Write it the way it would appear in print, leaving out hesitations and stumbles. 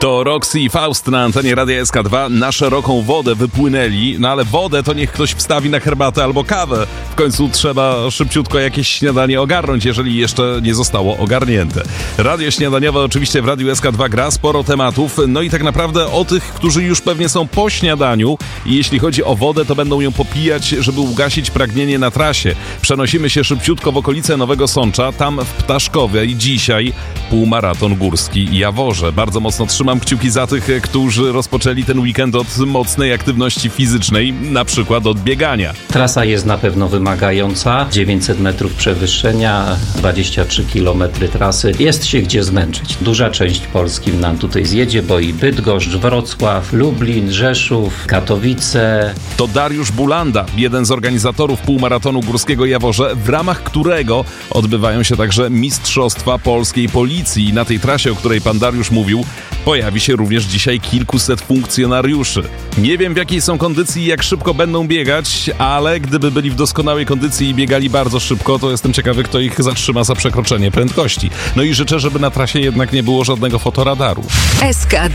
To Roxy i Faust na antenie Radia SK2 na szeroką wodę wypłynęli, no ale wodę to niech ktoś wstawi na herbatę albo kawę. W końcu trzeba szybciutko jakieś śniadanie ogarnąć, jeżeli jeszcze nie zostało ogarnięte. Radio śniadaniowe oczywiście w Radiu SK2 gra, sporo tematów, no i tak naprawdę o tych, którzy już pewnie są po śniadaniu i jeśli chodzi o wodę, to będą ją popijać, żeby ugasić pragnienie na trasie. Przenosimy się szybciutko w okolice Nowego Sącza, tam w Ptaszkowie i dzisiaj półmaraton górski Jaworze. Bardzo mocno trzymam kciuki za tych, którzy rozpoczęli ten weekend od mocnej aktywności fizycznej, na przykład od biegania. Trasa jest na pewno wymagająca, 900 metrów przewyższenia, 23 km trasy. Jest się gdzie zmęczyć. Duża część Polski nam tutaj zjedzie, bo i Bydgoszcz, Wrocław, Lublin, Rzeszów, Katowice. To Dariusz Bulanda, jeden z organizatorów półmaratonu górskiego Jaworze, w ramach którego odbywają się także Mistrzostwa Polskiej Policji. I na tej trasie, o której pan Dariusz mówił, pojawi się również dzisiaj kilkuset funkcjonariuszy. Nie wiem, w jakiej są kondycji i jak szybko będą biegać, ale gdyby byli w doskonałej kondycji i biegali bardzo szybko, to jestem ciekawy, kto ich zatrzyma za przekroczenie prędkości. No i życzę, żeby na trasie jednak nie było żadnego fotoradaru. SK2